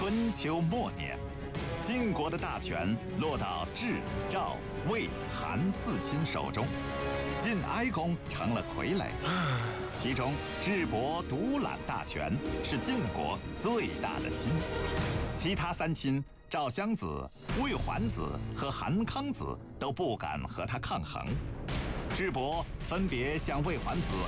春秋末年，晋国的大权落到智、赵、魏、韩四亲手中，晋哀公成了傀儡。其中，智伯独揽大权，是晋国最大的亲。其他三亲赵襄子、魏桓子和韩康子都不敢和他抗衡。智伯分别向魏桓子